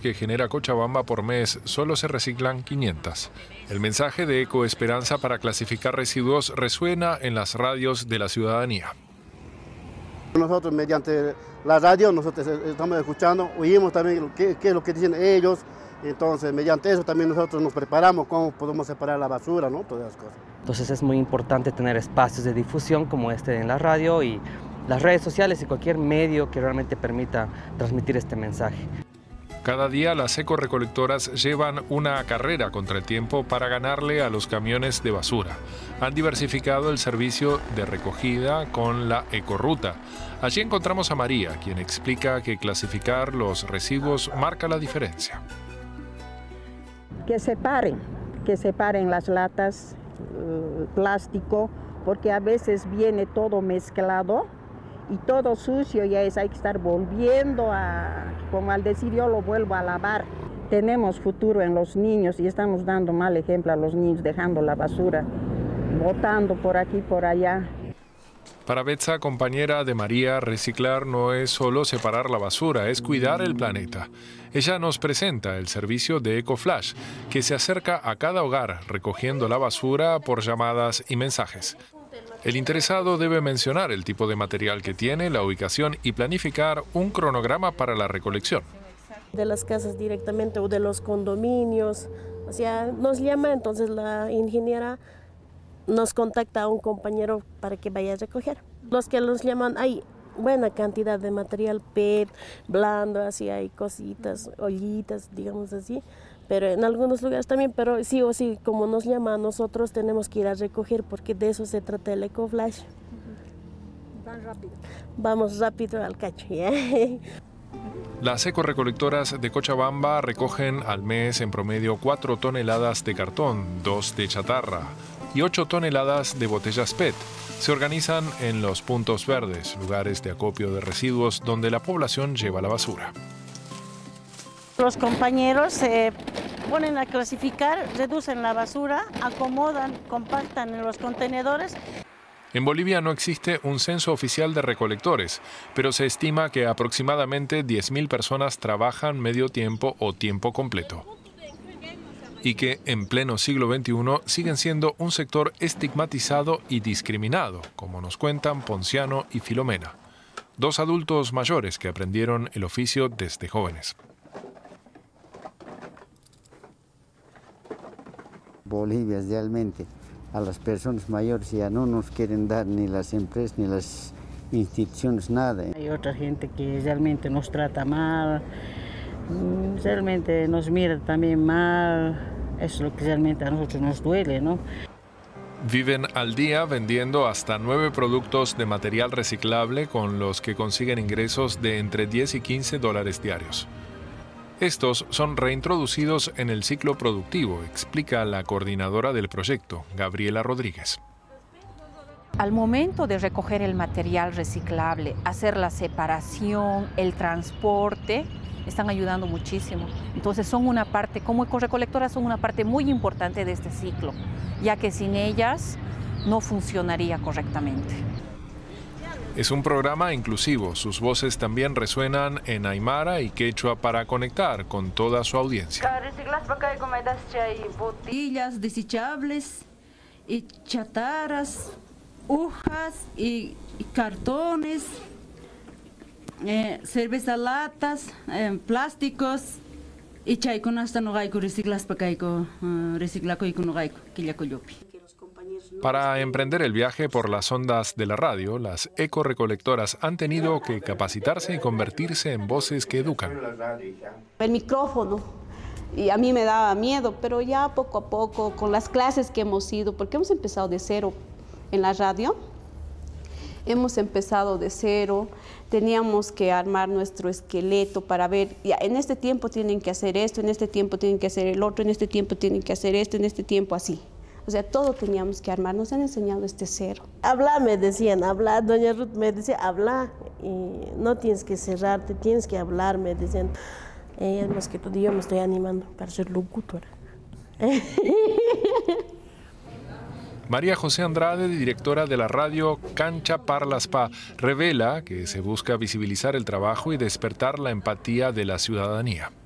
que genera Cochabamba por mes solo se reciclan 500. El mensaje de Ecoesperanza para clasificar residuos resuena en las radios de la ciudadanía. Nosotros mediante la radio nosotros estamos escuchando, oímos también qué es lo que dicen ellos, entonces mediante eso también nosotros nos preparamos cómo podemos separar la basura, ¿no? Todas esas cosas. Entonces es muy importante tener espacios de difusión como este en la radio y las redes sociales y cualquier medio que realmente permita transmitir este mensaje. Cada día las ecorecolectoras llevan una carrera contra el tiempo para ganarle a los camiones de basura. Han diversificado el servicio de recogida con la ecoruta. Allí encontramos a María, quien explica que clasificar los residuos marca la diferencia. Que separen las latas, plástico, porque a veces viene todo mezclado y todo sucio y hay que estar volviendo como al decir yo lo vuelvo a lavar. Tenemos futuro en los niños y estamos dando mal ejemplo a los niños dejando la basura, botando por aquí por allá. Para Betsa, compañera de María, reciclar no es solo separar la basura, es cuidar el planeta. Ella nos presenta el servicio de EcoFlash, que se acerca a cada hogar recogiendo la basura por llamadas y mensajes. El interesado debe mencionar el tipo de material que tiene, la ubicación y planificar un cronograma para la recolección. De las casas directamente o de los condominios, o sea, nos llama, entonces la ingeniera nos contacta a un compañero para que vaya a recoger. Los que nos llaman, hay buena cantidad de material PET, blando, así hay cositas, ollitas, digamos así. Pero en algunos lugares también, pero sí o sí, como nos llama, nosotros tenemos que ir a recoger porque de eso se trata el EcoFlash. Van rápido. Vamos rápido al cacho. Las ecorecolectoras de Cochabamba recogen al mes en promedio 4 toneladas de cartón, 2 de chatarra y 8 toneladas de botellas PET. Se organizan en los puntos verdes, lugares de acopio de residuos donde la población lleva la basura. Los compañeros se ponen a clasificar, reducen la basura, acomodan, compactan en los contenedores. En Bolivia no existe un censo oficial de recolectores, pero se estima que aproximadamente 10.000 personas trabajan medio tiempo o tiempo completo. Y que en pleno siglo XXI siguen siendo un sector estigmatizado y discriminado, como nos cuentan Ponciano y Filomena, 2 adultos mayores que aprendieron el oficio desde jóvenes. Bolivia realmente a las personas mayores ya no nos quieren dar ni las empresas ni las instituciones nada. Hay otra gente que realmente nos trata mal, realmente nos mira también mal, eso es lo que realmente a nosotros nos duele, ¿no? Viven al día vendiendo hasta 9 productos de material reciclable con los que consiguen ingresos de entre 10 y 15 dólares diarios. Estos son reintroducidos en el ciclo productivo, explica la coordinadora del proyecto, Gabriela Rodríguez. Al momento de recoger el material reciclable, hacer la separación, el transporte, están ayudando muchísimo. Entonces son una parte, como ecorecolectoras, son una parte muy importante de este ciclo, ya que sin ellas no funcionaría correctamente. Es un programa inclusivo, sus voces también resuenan en aymara y quechua para conectar con toda su audiencia. Botellas desechables, y chatarras, hojas y cartones, cerveza latas, plásticos, y chay con hasta no gaico reciclas para caico reciclaco y con no gaico que ya coyopi. Para emprender el viaje por las ondas de la radio, las ecorecolectoras han tenido que capacitarse y convertirse en voces que educan. El micrófono, y a mí me daba miedo, pero ya poco a poco, con las clases que hemos ido, porque hemos empezado de cero en la radio, hemos empezado de cero, teníamos que armar nuestro esqueleto para ver, ya, en este tiempo tienen que hacer esto, en este tiempo tienen que hacer el otro, en este tiempo tienen que hacer esto, en este tiempo así. O sea, todo teníamos que armar, nos han enseñado desde cero. Habla, me decían, habla, doña Ruth me decía, habla, y no tienes que cerrarte, tienes que hablar, me decían. Más que todo yo me estoy animando para ser locutora. María José Andrade, directora de la radio Cancha Parlaspa, revela que se busca visibilizar el trabajo y despertar la empatía de la ciudadanía.